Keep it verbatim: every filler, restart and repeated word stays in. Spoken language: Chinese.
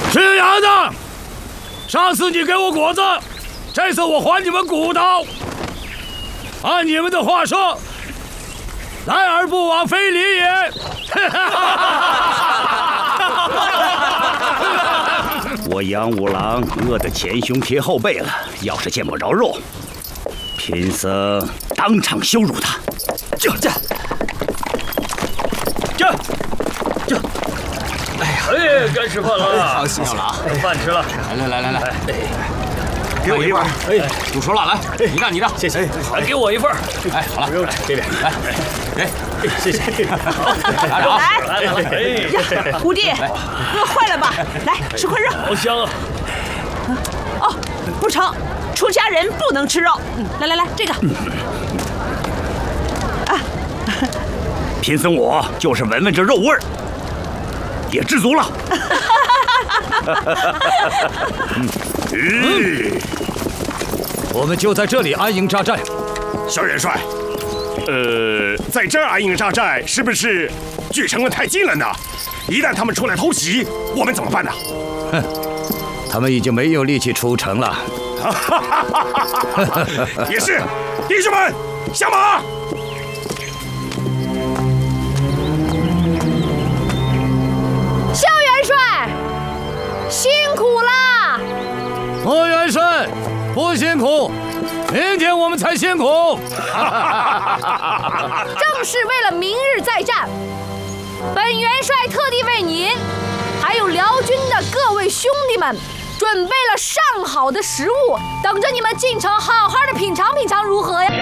吃羊的，上次你给我果子，这次我还你们骨头。按你们的话说，来而不往非礼也。 我杨五郎饿得前胸贴后背了，要是见我饶肉，贫僧当场羞辱他。这这这这！ 哎呀，哎，该吃饭了， 好，谢谢了啊， 有饭吃了。 来来来来来，给我一份。哎，不说了，来，你让你让， 谢谢，来给我一份。 哎，好了， 不用这边来，给， 谢谢。好， 拿着啊， 来来来， 呀，五弟，饿坏了吧？来吃块肉。 好香啊！ 哦，不成，出家人不能吃肉。嗯，来来来，这个。啊， 贫僧我就是闻闻这肉味儿，也知足了。 嗯，我们就在这里安营扎寨。 萧元帅，呃，在这儿安营扎寨是不是距城门太近了呢？一旦他们出来偷袭，我们怎么办呢？ 哼，他们已经没有力气出城了。 也是，弟兄们，下马！ 萧元帅，辛苦啦！ 莫元帅，不辛苦，明天我们才辛苦。 正是为了明日再战，本元帅特地为您，还有辽军的各位兄弟们，准备了上好的食物，等着你们进城好好的品尝品尝，如何呀？